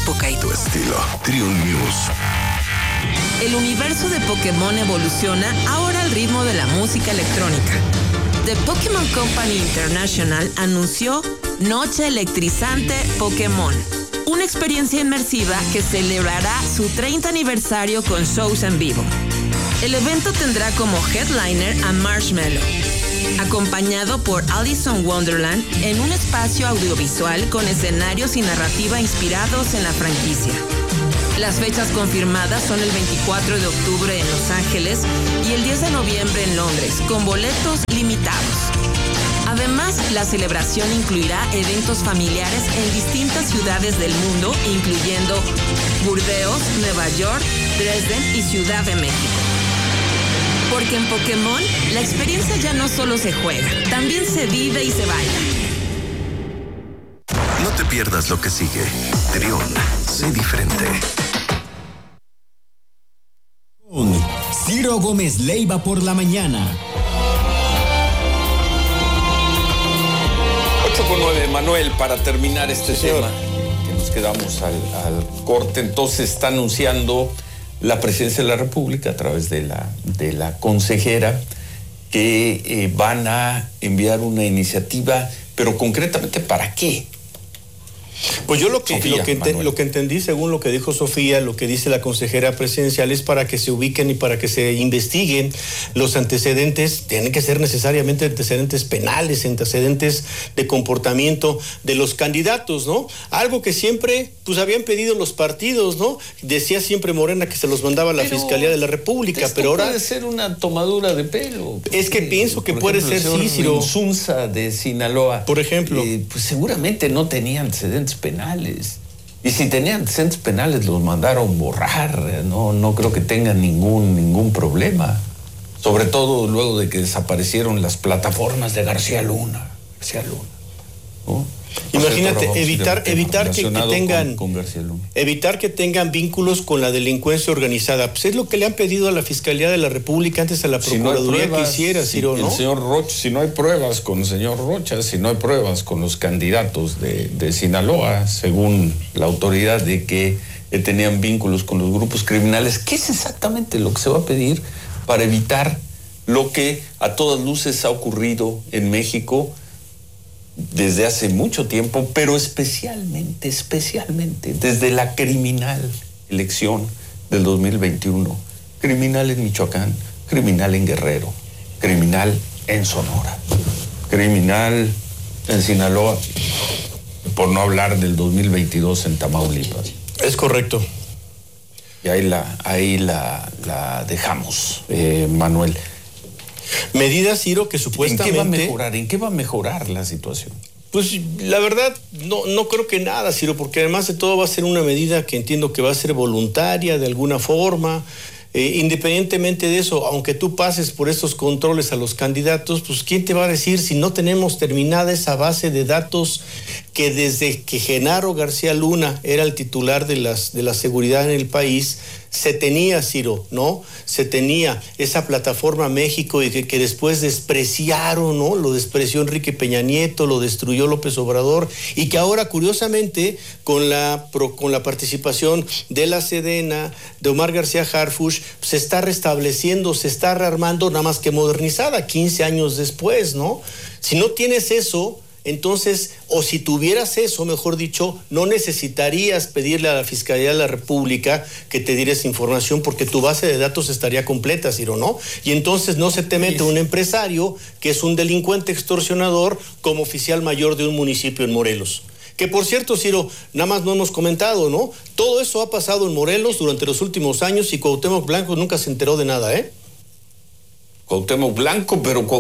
época y tu estilo. Triun News. El universo de Pokémon evoluciona ahora al ritmo de la música electrónica. The Pokémon Company International anunció Noche Electrizante Pokémon, una experiencia inmersiva que celebrará su 30 aniversario con shows en vivo. El evento tendrá como headliner a Marshmello, acompañado por Alice in Wonderland en un espacio audiovisual con escenarios y narrativa inspirados en la franquicia. Las fechas confirmadas son el 24 de octubre en Los Ángeles y el 10 de noviembre en Londres, con boletos limitados. Además, la celebración incluirá eventos familiares en distintas ciudades del mundo, incluyendo Burdeos, Nueva York, Dresden y Ciudad de México. Porque en Pokémon, la experiencia ya no solo se juega, también se vive y se baila. No te pierdas lo que sigue. Triun, sé diferente. Ciro Gómez Leiva por la mañana. 8:09, Manuel, para terminar este tema, que nos quedamos al corte. Entonces está anunciando la Presidencia de la República a través de la consejera que van a enviar una iniciativa, pero concretamente ¿para qué? Pues yo lo que entendí, según lo que dijo Sofía, lo que dice la consejera presidencial, es para que se ubiquen y para que se investiguen los antecedentes. Tienen que ser necesariamente antecedentes penales, antecedentes de comportamiento de los candidatos, ¿no? Algo que siempre, pues, habían pedido los partidos, ¿no? Decía siempre Morena que se los mandaba a la Fiscalía de la República, pero ahora puede ser una tomadura de pelo. Es que pienso que puede ser, sí, Ciro. Insunza de Sinaloa, por ejemplo, pues seguramente no tenía antecedentes penales. Y si tenían antecedentes penales los mandaron borrar. No creo que tengan ningún problema. Sobre todo luego de que desaparecieron las plataformas de García Luna, ¿no? Imagínate, evitar que tengan vínculos con la delincuencia organizada. Pues es lo que le han pedido a la Fiscalía de la República, antes a la Procuraduría que hiciera, Ciro, ¿no? El señor Rocha, si no hay pruebas con el señor Rocha, si no hay pruebas con los candidatos de Sinaloa, según la autoridad, de que tenían vínculos con los grupos criminales, ¿qué es exactamente lo que se va a pedir para evitar lo que a todas luces ha ocurrido en México desde hace mucho tiempo, pero especialmente desde la criminal elección del 2021? Criminal en Michoacán, criminal en Guerrero, criminal en Sonora, criminal en Sinaloa, por no hablar del 2022 en Tamaulipas. Es correcto. Y ahí la dejamos, Manuel. Medidas, Ciro, que supuestamente... ¿En qué va a mejorar la situación? Pues la verdad, no creo que nada, Ciro, porque además de todo va a ser una medida que entiendo que va a ser voluntaria de alguna forma. Independientemente de eso, aunque tú pases por estos controles a los candidatos, pues ¿quién te va a decir si no tenemos terminada esa base de datos que desde que Genaro García Luna era el titular de la seguridad en el país, se tenía, Ciro, ¿no? Se tenía esa plataforma México y que después despreciaron, ¿no? Lo despreció Enrique Peña Nieto, lo destruyó López Obrador, y que ahora, curiosamente, con la participación de la Sedena, de Omar García Harfuch, se está restableciendo, se está rearmando, nada más que modernizada, 15 años después, ¿no? Si no tienes eso, entonces, o si tuvieras eso, mejor dicho, no necesitarías pedirle a la Fiscalía de la República que te diera esa información, porque tu base de datos estaría completa, Ciro, ¿no? Y entonces no se te mete un empresario que es un delincuente extorsionador como oficial mayor de un municipio en Morelos. Que por cierto, Ciro, nada más no hemos comentado, ¿no? Todo eso ha pasado en Morelos durante los últimos años y Cuauhtémoc Blanco nunca se enteró de nada, ¿eh? Cuauhtémoc Blanco,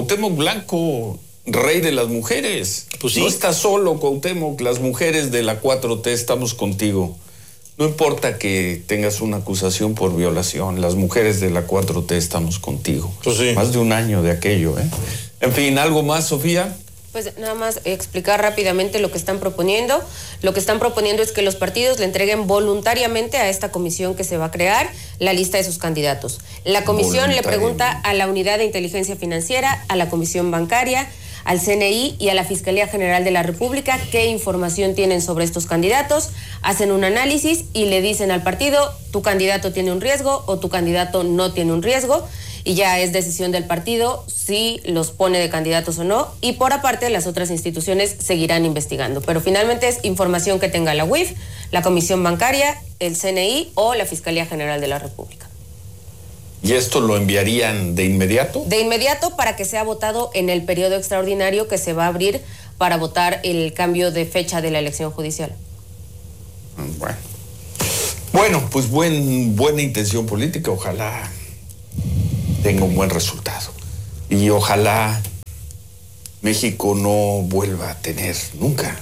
rey de las mujeres. Pues sí. No estás solo, Cuauhtémoc. Las mujeres de la 4T estamos contigo. No importa que tengas una acusación por violación, las mujeres de la 4T estamos contigo. Pues sí. Más de un año de aquello, ¿eh? En fin, ¿algo más, Sofía? Pues nada más explicar rápidamente lo que están proponiendo. Lo que están proponiendo es que los partidos le entreguen voluntariamente a esta comisión que se va a crear la lista de sus candidatos. La comisión le pregunta a la Unidad de Inteligencia Financiera, a la Comisión Bancaria, al CNI y a la Fiscalía General de la República qué información tienen sobre estos candidatos, hacen un análisis y le dicen al partido, tu candidato tiene un riesgo o tu candidato no tiene un riesgo, y ya es decisión del partido si los pone de candidatos o no, y por aparte las otras instituciones seguirán investigando. Pero finalmente es información que tenga la UIF, la Comisión Bancaria, el CNI o la Fiscalía General de la República. ¿Y esto lo enviarían de inmediato? De inmediato para que sea votado en el periodo extraordinario que se va a abrir para votar el cambio de fecha de la elección judicial. Bueno, pues buena intención política, ojalá tenga un buen resultado. Y ojalá México no vuelva a tener nunca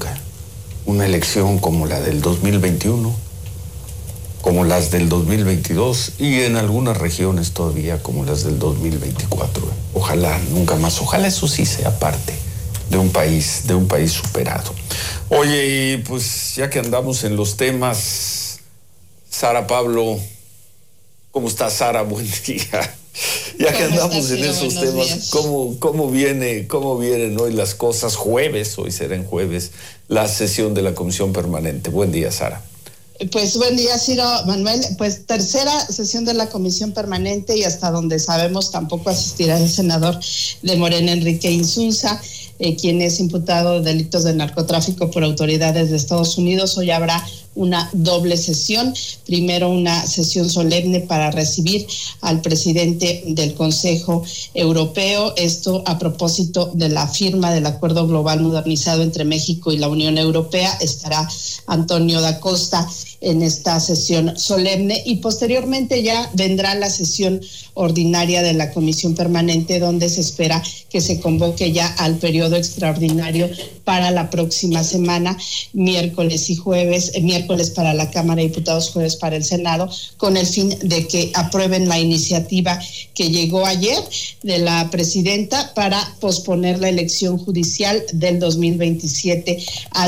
una elección como la del 2021, como las del 2022 y en algunas regiones todavía como las del 2024. Ojalá nunca más, ojalá eso sí sea parte de un país superado. Oye, pues ya que andamos en los temas, Sara Pablo, ¿cómo estás, Sara? Buen día. Ya que andamos en esos temas, ¿cómo vienen hoy las cosas? Hoy será en jueves, la sesión de la Comisión Permanente. Buen día, Sara. Pues buen día, Ciro, Manuel. Pues tercera sesión de la Comisión Permanente y hasta donde sabemos tampoco asistirá el senador de Morena, Enrique Insunza, quien es imputado de delitos de narcotráfico por autoridades de Estados Unidos. Hoy habrá una doble sesión. Primero una sesión solemne para recibir al presidente del Consejo Europeo. Esto a propósito de la firma del Acuerdo Global Modernizado entre México y la Unión Europea. Estará Antonio da Costa en esta sesión solemne y posteriormente ya vendrá la sesión ordinaria de la Comisión Permanente, donde se espera que se convoque ya al periodo extraordinario para la próxima semana, miércoles y jueves, miércoles para la Cámara de Diputados, jueves para el Senado, con el fin de que aprueben la iniciativa que llegó ayer de la presidenta para posponer la elección judicial del 2027 al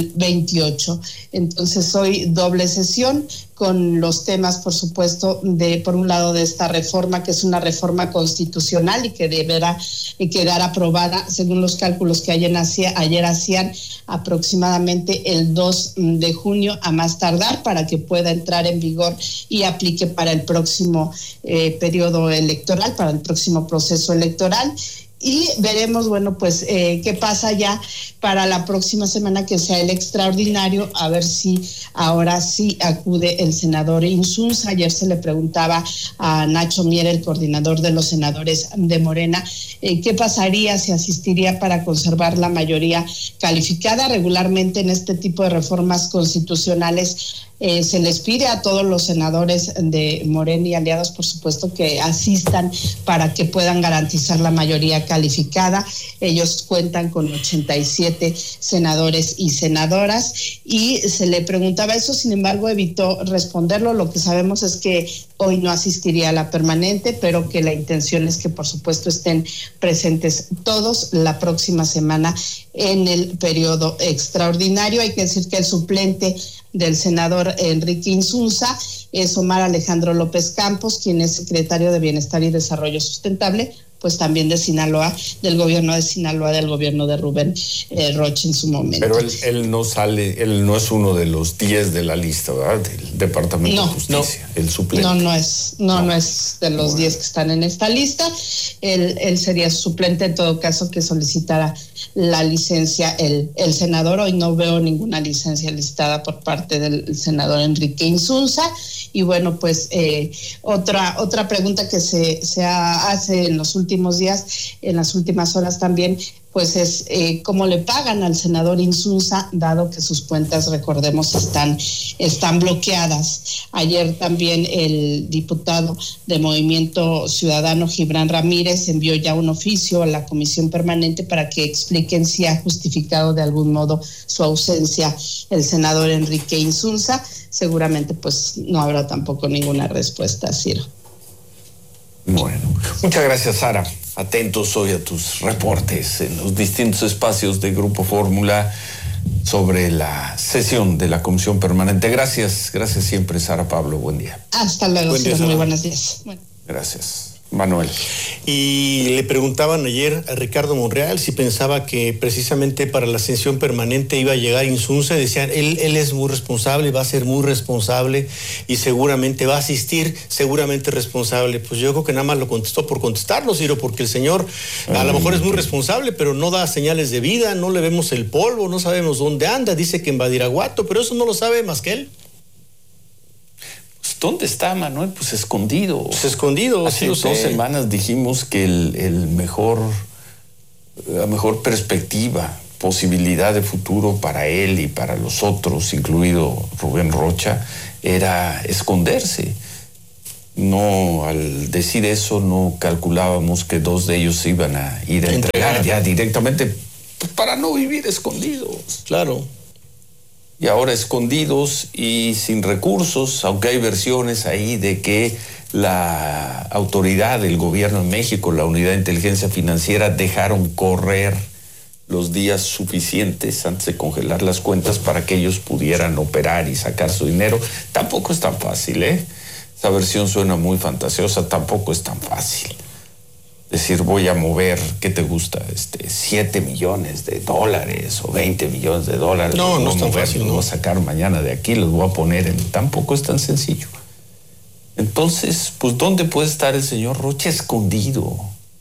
2028. Entonces hoy doble sesión con los temas, por supuesto, por un lado de esta reforma, que es una reforma constitucional y que deberá quedar aprobada, según los cálculos que ayer hacían, aproximadamente el 2 de junio a más tardar, para que pueda entrar en vigor y aplique para el próximo periodo electoral, para el próximo proceso electoral. Y veremos, qué pasa ya para la próxima semana, que sea el extraordinario, a ver si ahora sí acude el senador Insunza. Ayer se le preguntaba a Nacho Mier, el coordinador de los senadores de Morena, qué pasaría si asistiría para conservar la mayoría calificada. Regularmente en este tipo de reformas constitucionales se les pide a todos los senadores de Morena y aliados, por supuesto, que asistan para que puedan garantizar la mayoría calificada. Ellos cuentan con 87 senadores y senadoras y se le preguntaba eso, sin embargo evitó responderlo. Lo que sabemos es que hoy no asistiría a la permanente, pero que la intención es que por supuesto estén presentes todos la próxima semana en el periodo extraordinario. Hay que decir que el suplente del senador Enrique Insunza es Omar Alejandro López Campos, quien es secretario de Bienestar y Desarrollo Sustentable, pues también de Sinaloa, del gobierno de Sinaloa, del gobierno de Rubén Rocha en su momento. Pero él no es uno de los 10 de la lista, ¿verdad? Del Departamento de Justicia, el suplente. No es de los 10 que están en esta lista. Él sería suplente, en todo caso, que solicitara la licencia el senador. Hoy no veo ninguna licencia listada por parte del senador Enrique Insunza. Y otra pregunta que se hace en los últimos días, en las últimas horas también, pues es cómo le pagan al senador Insunza, dado que sus cuentas, recordemos, están bloqueadas. Ayer también el diputado de Movimiento Ciudadano, Gibran Ramírez, envió ya un oficio a la Comisión Permanente para que expliquen si ha justificado de algún modo su ausencia el senador Enrique Insunza. Seguramente pues no habrá tampoco ninguna respuesta, Ciro. Bueno, muchas gracias, Sara. Atentos hoy a tus reportes en los distintos espacios de Grupo Fórmula sobre la sesión de la Comisión Permanente. Gracias siempre, Sara Pablo. Buen día. Hasta luego, Buen día, muy buenos días. Bueno. Gracias. Manuel. Y le preguntaban ayer a Ricardo Monreal si pensaba que precisamente para la ascensión permanente iba a llegar Insunza. Decían, él es muy responsable, va a ser muy responsable y seguramente va a asistir, seguramente responsable. Pues yo creo que nada más lo contestó por contestarlo, Ciro, porque el señor a lo mejor es muy responsable, pero no da señales de vida, no le vemos el polvo, no sabemos dónde anda, dice que en Badiraguato, pero eso no lo sabe más que él. ¿Dónde está Manuel? Pues escondido. Pues escondido. Hace 2 semanas dijimos que la mejor perspectiva, posibilidad de futuro para él y para los otros, incluido Rubén Rocha, era esconderse. No, al decir eso, no calculábamos que 2 de ellos se iban a ir a entregar ya directamente para no vivir escondidos. Claro. Y ahora escondidos y sin recursos, aunque hay versiones ahí de que la autoridad del gobierno de México, la Unidad de Inteligencia Financiera, dejaron correr los días suficientes antes de congelar las cuentas para que ellos pudieran operar y sacar su dinero. Tampoco es tan fácil, ¿eh? Esa versión suena muy fantasiosa, tampoco es tan fácil. Decir, voy a mover, ¿qué te gusta? 7 millones de dólares o 20 millones de dólares. No es tan fácil. Los voy a sacar mañana de aquí, los voy a poner en... Tampoco es tan sencillo. Entonces, pues, ¿dónde puede estar el señor Rocha? Escondido.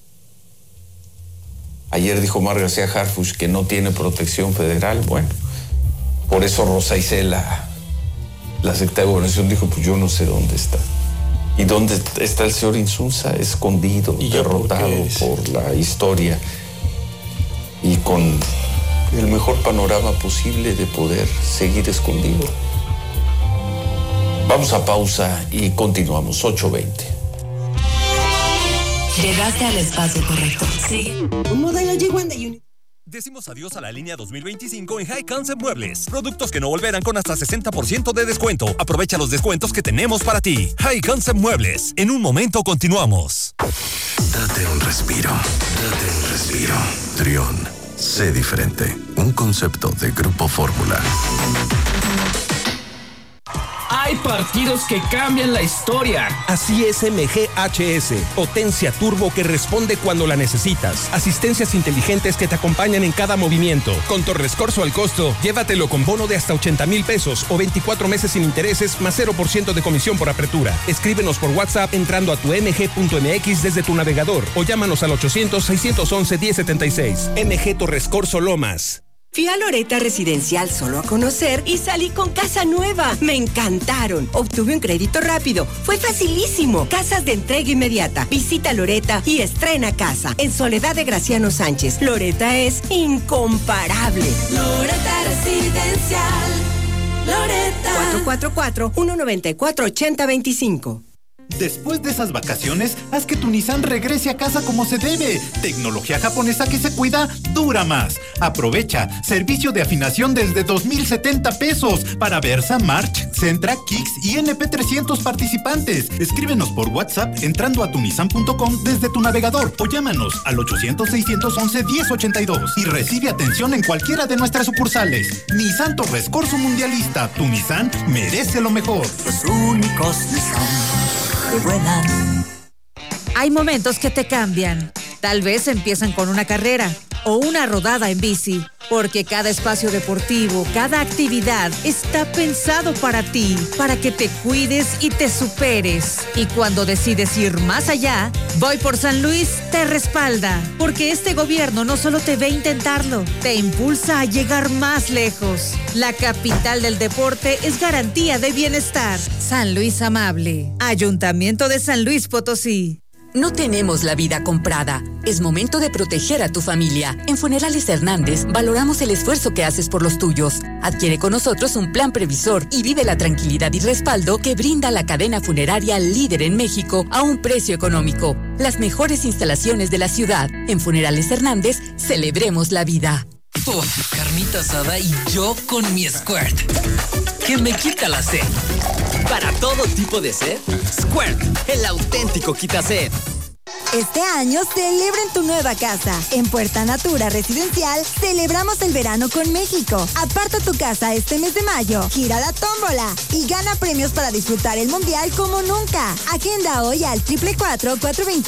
Ayer dijo Omar García Harfuch que no tiene protección federal. Bueno, por eso Rosa Isela, la secretaria de Gobernación, dijo, pues yo no sé dónde está. ¿Y dónde está el señor Insunza? Escondido, derrotado por la historia y con el mejor panorama posible de poder seguir escondido. Vamos a pausa y continuamos, 8:20. Llegaste al espacio correcto. Sí. Un modelo G1 de Decimos adiós a la línea 2025 en High Concept Muebles. Productos que no volverán con hasta 60% de descuento. Aprovecha los descuentos que tenemos para ti. High Concept Muebles. En un momento continuamos. Date un respiro. Date un respiro. Trión. Sé diferente. Un concepto de Grupo Fórmula. Hay partidos que cambian la historia. Así es MGHS, potencia turbo que responde cuando la necesitas. Asistencias inteligentes que te acompañan en cada movimiento. Con Torres Corso al costo, llévatelo con bono de hasta 80,000 pesos o 24 meses sin intereses más 0% de comisión por apertura. Escríbenos por WhatsApp entrando a tu mg.mx desde tu navegador o llámanos al 800-611-1076. MG Torres Corso Lomas. Fui a Loretta Residencial solo a conocer y salí con casa nueva. Me encantaron. Obtuve un crédito rápido. Fue facilísimo. Casas de entrega inmediata. Visita Loretta y estrena casa. En Soledad de Graciano Sánchez. Loretta es incomparable. Loretta Residencial. Loretta. 444-194-8025. Después de esas vacaciones, haz que tu Nissan regrese a casa como se debe. Tecnología japonesa que se cuida, dura más. Aprovecha. Servicio de afinación desde 2,070 pesos para Versa, March, Sentra, Kicks y NP300 participantes. Escríbenos por WhatsApp entrando a tunissan.com desde tu navegador o llámanos al 800-611-1082 y recibe atención en cualquiera de nuestras sucursales. Nissan Torres Corso Mundialista. Tu Nissan merece lo mejor. Los únicos Nissan. Hay momentos que te cambian. Tal vez empiezan con una carrera o una rodada en bici, porque cada espacio deportivo, cada actividad está pensado para ti, para que te cuides y te superes. Y cuando decides ir más allá, Voy por San Luis te respalda, porque este gobierno no solo te ve intentarlo, te impulsa a llegar más lejos. La capital del deporte es garantía de bienestar. San Luis Amable, Ayuntamiento de San Luis Potosí. No tenemos la vida comprada. Es momento de proteger a tu familia. En Funerales Hernández valoramos el esfuerzo que haces por los tuyos. Adquiere con nosotros un plan previsor y vive la tranquilidad y respaldo que brinda la cadena funeraria líder en México a un precio económico. Las mejores instalaciones de la ciudad. En Funerales Hernández, celebremos la vida. Carnita asada y yo con mi Squirt, que me quita la sed. Para todo tipo de sed, Squirt, el auténtico quita sed. Este año celebra en tu nueva casa. En Puerta Natura Residencial celebramos el verano con México. Aparta tu casa este mes de mayo, gira la tómbola y gana premios para disfrutar el mundial como nunca. Agenda hoy al 444-420